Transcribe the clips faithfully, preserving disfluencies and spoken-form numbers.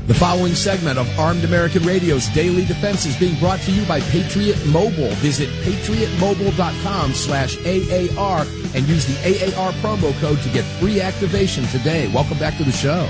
The following segment of Armed American Radio's Daily Defense is being brought to you by Patriot Mobile. Visit patriotmobile.com slash AAR and use the A A R promo code to get free activation today. Welcome back to the show.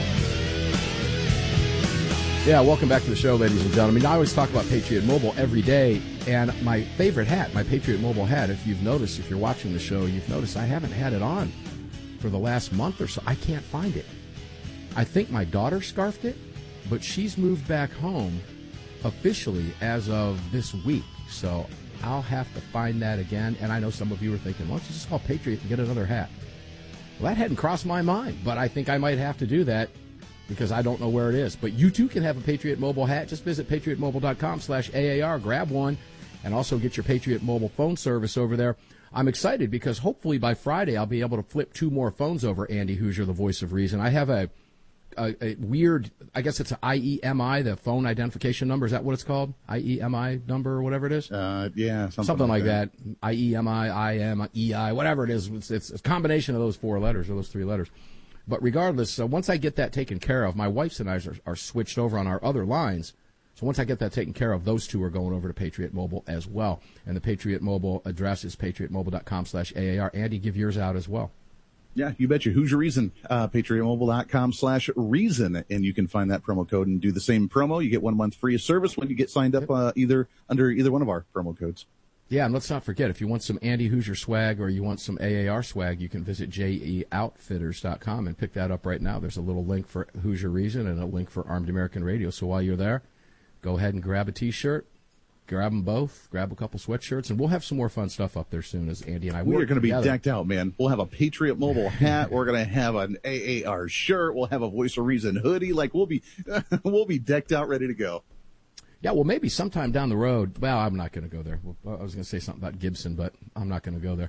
Yeah, welcome back to the show, ladies and gentlemen. I always talk about Patriot Mobile every day, and my favorite hat, my Patriot Mobile hat, if you've noticed, if you're watching the show, you've noticed I haven't had it on for the last month or so. I can't find it. I think my daughter scarfed it, but she's moved back home officially as of this week. So I'll have to find that again. And I know some of you are thinking, why don't you just call Patriot and get another hat? Well, that hadn't crossed my mind, but I think I might have to do that because I don't know where it is. But you too can have a Patriot Mobile hat. Just visit patriotmobile.com slash AAR, grab one, and also get your Patriot Mobile phone service over there. I'm excited because hopefully by Friday I'll be able to flip two more phones over, Andy Hoosier, the voice of reason. I have a A, a weird, I guess it's an I E M I, the phone identification number. Is that what it's called? I E M I number or whatever it is? Uh, yeah, something, something like, like that. that. I E M I, I M, E I, whatever it is. It's, it's a combination of those four letters or those three letters. But regardless, uh, once I get that taken care of, my wife's and I are, are switched over on our other lines. So once I get that taken care of, those two are going over to Patriot Mobile as well. And the Patriot Mobile address is patriotmobile.com slash AAR. Andy, give yours out as well. Yeah, you betcha. Who's your reason? Uh, patriotmobile.com slash reason. And you can find that promo code and do the same promo. You get one month free of service when you get signed up uh, either under either one of our promo codes. Yeah, and let's not forget, if you want some Andy Hoosier swag or you want some A A R swag, you can visit J E outfitters dot com and pick that up right now. There's a little link for Hoosier Reason and a link for Armed American Radio. So while you're there, go ahead and grab a T-shirt. Grab them both, grab a couple sweatshirts, and we'll have some more fun stuff up there soon as Andy and I work We're going to be together. decked out, man. We'll have a Patriot Mobile hat. We're going to have an A A R shirt. We'll have a Voice of Reason hoodie. Like, we'll be we'll be decked out, ready to go. Yeah, well, maybe sometime down the road. Well, I'm not going to go there. I was going to say something about Gibson, but I'm not going to go there.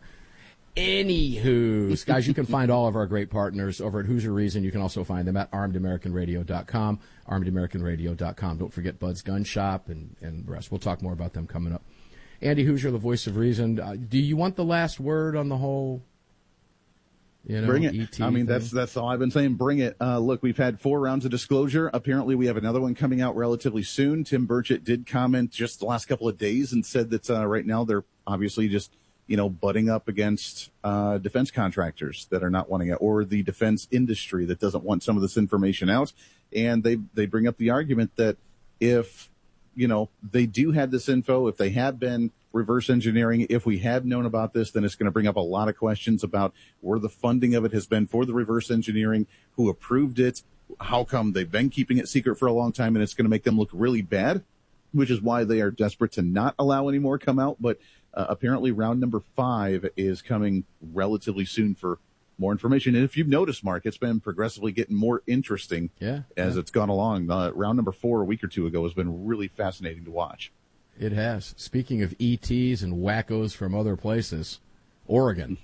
Anywho, guys, you can find all of our great partners over at Hoosier Reason. You can also find them at armed american radio dot com, armed american radio dot com. Don't forget Bud's Gun Shop and, and the rest. We'll talk more about them coming up. Andy Hoosier, the voice of reason. Uh, do you want the last word on the whole, you know, bring it. E T I mean, thing? that's that's all I've been saying. Bring it. Uh, look, we've had four rounds of disclosure. Apparently, we have another one coming out relatively soon. Tim Burchett did comment just the last couple of days and said that uh, right now they're obviously just, you know, butting up against uh, defense contractors that are not wanting it, or the defense industry that doesn't want some of this information out. And they they bring up the argument that if, you know, they do have this info, if they have been reverse engineering, if we have known about this, then it's going to bring up a lot of questions about where the funding of it has been for the reverse engineering, who approved it, how come they've been keeping it secret for a long time, and it's going to make them look really bad, which is why they are desperate to not allow any more come out. But uh, apparently round number five is coming relatively soon for more information. And if you've noticed, Mark, it's been progressively getting more interesting yeah, as yeah. it's gone along. Uh, round number four a week or two ago has been really fascinating to watch. It has. Speaking of E Ts and wackos from other places, Oregon.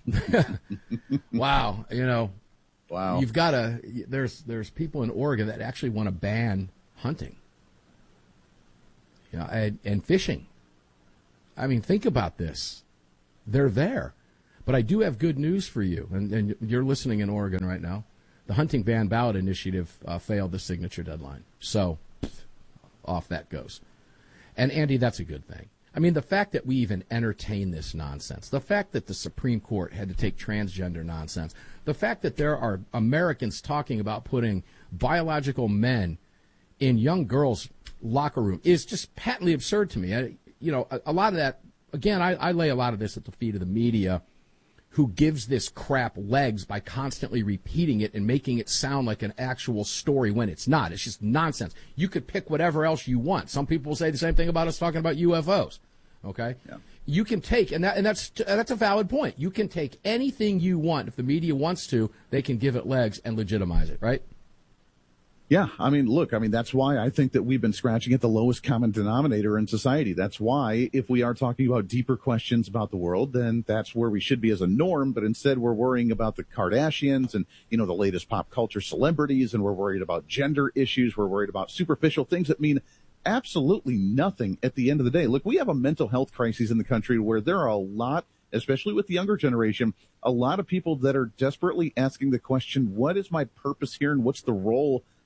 Wow. You know, wow. You've got to, there's, there's people in Oregon that actually want to ban hunting, you know, and, and fishing. I mean, think about this. They're there. But I do have good news for you, and, and you're listening in Oregon right now. The hunting ban ballot initiative uh, failed the signature deadline. So off that goes. And, Andy, that's a good thing. I mean, the fact that we even entertain this nonsense, the fact that the Supreme Court had to take transgender nonsense, the fact that there are Americans talking about putting biological men in young girls' locker room is just patently absurd to me. I, you know, a, a lot of that, again, I, I lay a lot of this at the feet of the media, who gives this crap legs by constantly repeating it and making it sound like an actual story when it's not. It's just nonsense. You could pick whatever else you want. Some people will say the same thing about us talking about U F Os. Okay? Yeah. You can take, and that and that's that's a valid point. You can take anything you want. If the media wants to, they can give it legs and legitimize it, right? Yeah, I mean, look, I mean, that's why I think that we've been scratching at the lowest common denominator in society. That's why if we are talking about deeper questions about the world, then that's where we should be as a norm. But instead, we're worrying about the Kardashians and, you know, the latest pop culture celebrities, and we're worried about gender issues. We're worried about superficial things that mean absolutely nothing at the end of the day. Look, we have a mental health crisis in the country where there are a lot, especially with the younger generation, a lot of people that are desperately asking the question, what is my purpose here and what's the role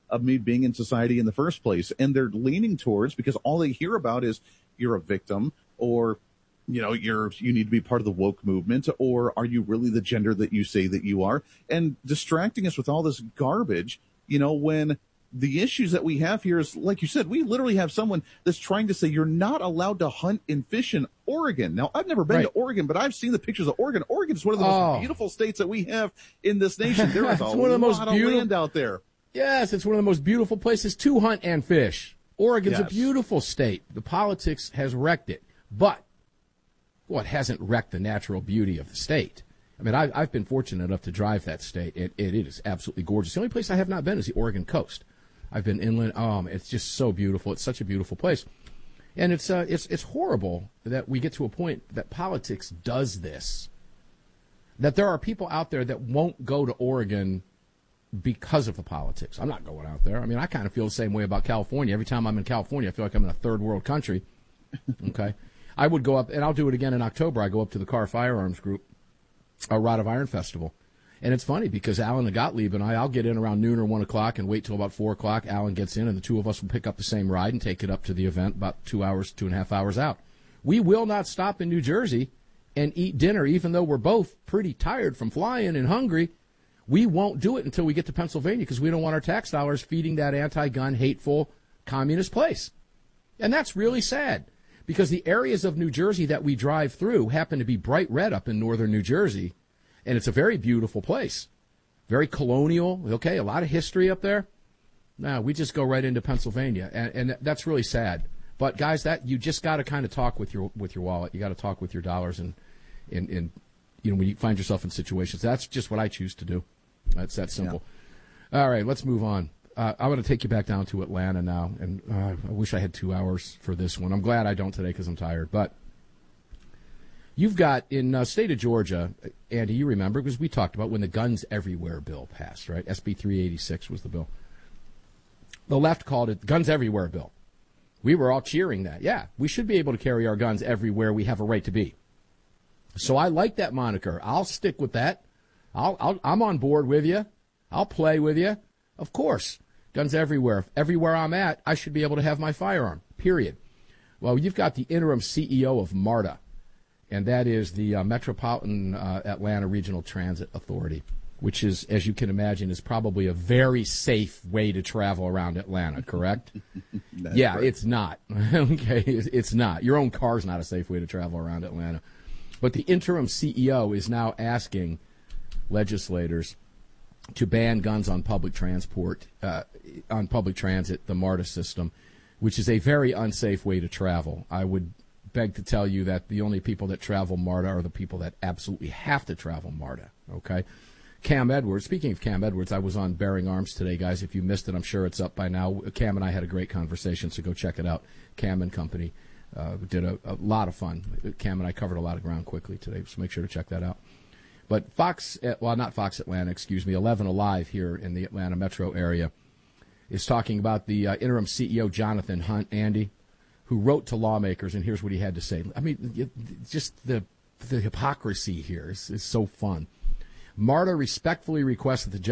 of me being in society in the first place. And they're leaning towards, because all they hear about is you're a victim, or, you know, you're, you need to be part of the woke movement, or are you really the gender that you say that you are? And distracting us with all this garbage, you know, when the issues that we have here is, like you said, we literally have someone that's trying to say you're not allowed to hunt and fish in Oregon. Now, I've never been right. to Oregon, but I've seen the pictures of Oregon. Oregon is one of the oh. most beautiful states that we have in this nation. There is a one of the most lot beautiful... of land out there. Yes, it's one of the most beautiful places to hunt and fish. Oregon's yes. a beautiful state. The politics has wrecked it. But, well, it hasn't wrecked the natural beauty of the state. I mean, I've, I've been fortunate enough to drive that state. It, it, it is absolutely gorgeous. The only place I have not been is the Oregon coast. I've been inland. Um, it's just so beautiful. It's such a beautiful place. And it's, uh, it's, it's horrible that we get to a point that politics does this. That there are people out there that won't go to Oregon because of the politics. I'm not going out there. I mean, I kind of feel the same way about California. Every time I'm in California, I feel like I'm in a third world country. Okay. I would go up, and I'll do it again in October. I go up to the Car Firearms Group, a Rod of Iron Festival. And it's funny because Alan Gottlieb and I, I'll get in around noon or one o'clock and wait till about four o'clock. Alan gets in, and the two of us will pick up the same ride and take it up to the event about two hours, two and a half hours out. We will not stop in New Jersey and eat dinner, even though we're both pretty tired from flying and hungry. We won't do it until we get to Pennsylvania because we don't want our tax dollars feeding that anti-gun, hateful, communist place. And that's really sad because the areas of New Jersey that we drive through happen to be bright red up in northern New Jersey. And it's a very beautiful place, very colonial, okay, a lot of history up there. No, we just go right into Pennsylvania, and, and that's really sad. But, guys, that you just got to kind of talk with your with your wallet. You got to talk with your dollars, and, and, and, you know, when you find yourself in situations. That's just what I choose to do. That's that simple. Yeah. All right, let's move on. Uh, I'm going to take you back down to Atlanta now, and uh, I wish I had two hours for this one. I'm glad I don't today because I'm tired, but... You've got, in uh, state of Georgia, Andy, you remember, because we talked about when the Guns Everywhere bill passed, right? S B three eighty-six was the bill. The left called it Guns Everywhere bill. We were all cheering that. Yeah, we should be able to carry our guns everywhere we have a right to be. So I like that moniker. I'll stick with that. I'll, I'll, I'm on board with you. I'll play with you. Of course, guns everywhere. Everywhere I'm at, I should be able to have my firearm, period. Well, you've got the interim C E O of MARTA. And that is the uh, Metropolitan uh, Atlanta Regional Transit Authority, which is, as you can imagine, is probably a very safe way to travel around Atlanta, correct? Yeah, right. It's not. Okay, it's not. Your own car's not a safe way to travel around Atlanta. But the interim C E O is now asking legislators to ban guns on public transport, uh, on public transit, the MARTA system, which is a very unsafe way to travel. I would beg to tell you that the only people that travel MARTA are the people that absolutely have to travel MARTA, okay? Cam Edwards, speaking of Cam Edwards, I was on Bearing Arms today, guys. If you missed it, I'm sure it's up by now. Cam and I had a great conversation, so go check it out. Cam and Company uh, did a, a lot of fun. Cam and I covered a lot of ground quickly today, so make sure to check that out. But Fox, well, not Fox Atlanta, excuse me, eleven Alive here in the Atlanta metro area is talking about the uh, interim C E O, Jonathan Hunt, Andy, who wrote to lawmakers, and here's what he had to say. I mean, just the the hypocrisy here is, is so fun. MARTA respectfully requests that the